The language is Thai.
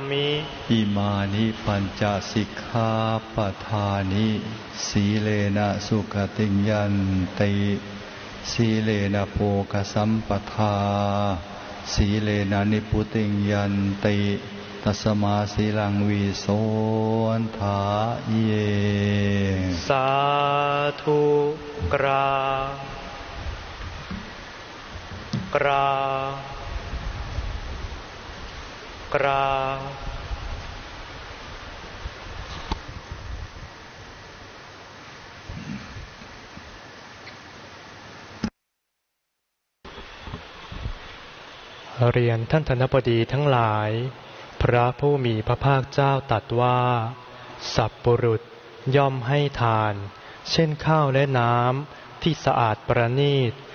มิอิมานิปัญจสิกขาปทานิสีเลนะสุขติยันติสีเลนะโภคสัมปทาสีเลนะนิพุติยันติตัสมาสีลังวิโสทาเยสาธุกราเรียนท่านธนบดีทั้งหลายพระผู้มีพระภาคเจ้าตรัสว่าสัพปุรุษย่อมให้ทานเช่นข้าวและน้ำที่สะอาดประณีต